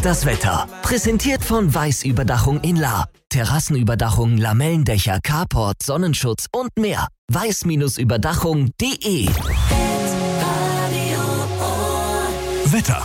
Das Wetter. Präsentiert von Weiß-Überdachung in La. Terrassenüberdachung, Lamellendächer, Carport, Sonnenschutz und mehr. weiß-überdachung.de. Wetter.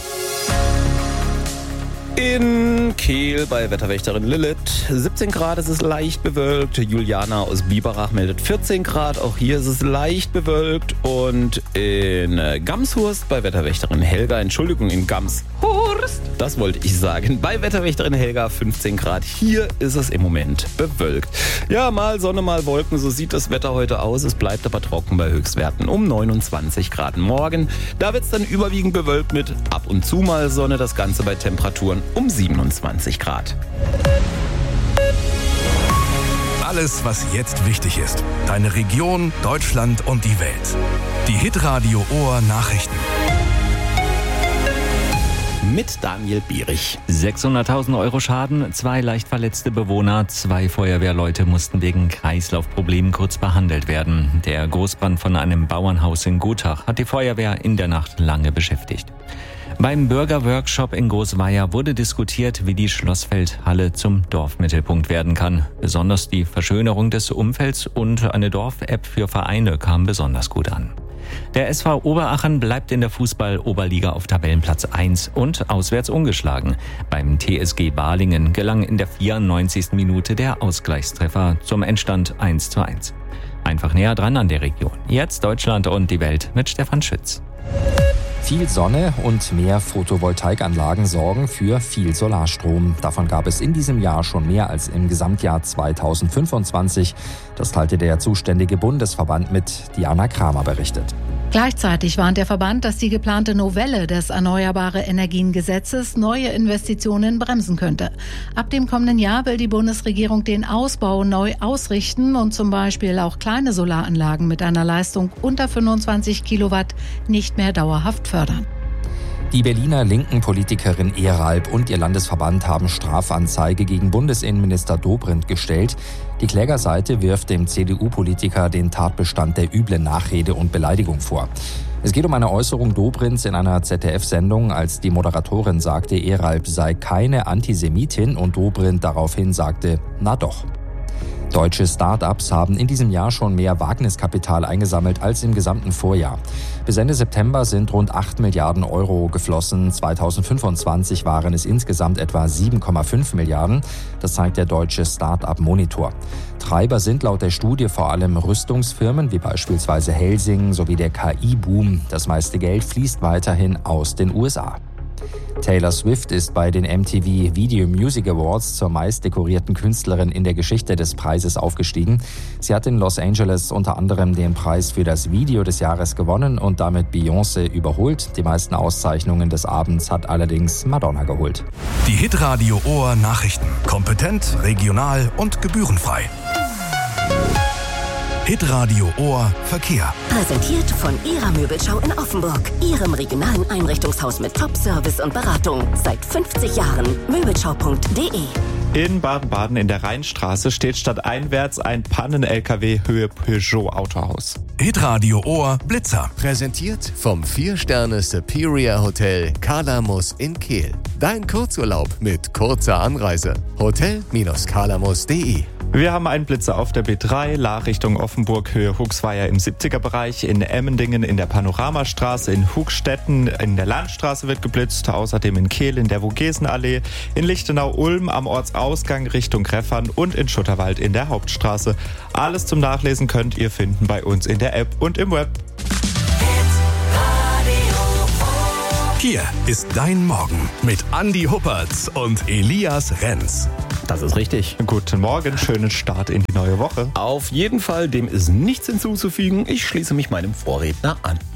In Kehl bei Wetterwächterin Lilith 17 Grad, es ist leicht bewölkt. Juliana aus Biberach meldet 14 Grad, auch hier ist es leicht bewölkt. Und in Gamshurst bei Wetterwächterin Helga, in Gamshurst, das wollte ich sagen, bei Wetterwächterin Helga 15 Grad. Hier ist es im Moment bewölkt. Ja, mal Sonne, mal Wolken, so sieht das Wetter heute aus. Es bleibt aber trocken bei Höchstwerten um 29 Grad. Morgen, da wird es dann überwiegend bewölkt mit ab und zu mal Sonne, das Ganze bei Temperaturen um 27 Grad. Alles, was jetzt wichtig ist. Deine Region, Deutschland und die Welt. Die Hitradio Ohr Nachrichten. Mit Daniel Bierich. 600.000 Euro Schaden, 2 leicht verletzte Bewohner, 2 Feuerwehrleute mussten wegen Kreislaufproblemen kurz behandelt werden. Der Großbrand von einem Bauernhaus in Gotach hat die Feuerwehr in der Nacht lange beschäftigt. Beim Bürgerworkshop in Großweier wurde diskutiert, wie die Schlossfeldhalle zum Dorfmittelpunkt werden kann. Besonders die Verschönerung des Umfelds und eine Dorf-App für Vereine kam besonders gut an. Der SV Oberachern bleibt in der Fußball-Oberliga auf Tabellenplatz 1 und auswärts ungeschlagen. Beim TSG Balingen gelang in der 94. Minute der Ausgleichstreffer zum Endstand 1:1. Einfach näher dran an der Region. Jetzt Deutschland und die Welt mit Stefan Schütz. Viel Sonne und mehr Photovoltaikanlagen sorgen für viel Solarstrom. Davon gab es in diesem Jahr schon mehr als im Gesamtjahr 2025. Das teilte der zuständige Bundesverband mit. Diana Kramer berichtet. Gleichzeitig warnt der Verband, dass die geplante Novelle des Erneuerbare-Energien-Gesetzes neue Investitionen bremsen könnte. Ab dem kommenden Jahr will die Bundesregierung den Ausbau neu ausrichten und zum Beispiel auch kleine Solaranlagen mit einer Leistung unter 25 Kilowatt nicht mehr dauerhaft fördern. Die Berliner linken Politikerin Ehralp und ihr Landesverband haben Strafanzeige gegen Bundesinnenminister Dobrindt gestellt. Die Klägerseite wirft dem CDU-Politiker den Tatbestand der üblen Nachrede und Beleidigung vor. Es geht um eine Äußerung Dobrindts in einer ZDF-Sendung, als die Moderatorin sagte, Ehralp sei keine Antisemitin und Dobrindt daraufhin sagte, na doch. Deutsche Start-ups haben in diesem Jahr schon mehr Wagniskapital eingesammelt als im gesamten Vorjahr. Bis Ende September sind rund 8 Milliarden Euro geflossen. 2025 waren es insgesamt etwa 7,5 Milliarden. Das zeigt der deutsche Start-up-Monitor. Treiber sind laut der Studie vor allem Rüstungsfirmen wie beispielsweise Helsing sowie der KI-Boom. Das meiste Geld fließt weiterhin aus den USA. Taylor Swift ist bei den MTV Video Music Awards zur meist dekorierten Künstlerin in der Geschichte des Preises aufgestiegen. Sie hat in Los Angeles unter anderem den Preis für das Video des Jahres gewonnen und damit Beyoncé überholt. Die meisten Auszeichnungen des Abends hat allerdings Madonna geholt. Die Hitradio Ohr Nachrichten. Kompetent, regional und gebührenfrei. Hitradio Ohr Verkehr. Präsentiert von Ihrer Möbelschau in Offenburg. Ihrem regionalen Einrichtungshaus mit Top-Service und Beratung. Seit 50 Jahren. Möbelschau.de. In Baden-Baden in der Rheinstraße steht stadteinwärts ein Pannen-LKW Höhe Peugeot Autohaus. Hitradio Ohr Blitzer. Präsentiert vom 4-Sterne Superior Hotel Kalamus in Kehl. Dein Kurzurlaub mit kurzer Anreise. Hotel-kalamus.de. Wir haben einen Blitzer auf der B3, La Richtung Offenburg, Höhe Huxweier im 70er-Bereich, in Emmendingen in der Panoramastraße, in Hugstetten in der Landstraße wird geblitzt, außerdem in Kehl in der Vogesenallee, in Lichtenau-Ulm am Ortsausgang Richtung Greffern und in Schutterwald in der Hauptstraße. Alles zum Nachlesen könnt ihr finden bei uns in der App und im Web. Hier ist dein Morgen mit Andi Huppertz und Elias Renz. Das ist richtig. Guten Morgen, schönen Start in die neue Woche. Auf jeden Fall, dem ist nichts hinzuzufügen. Ich schließe mich meinem Vorredner an.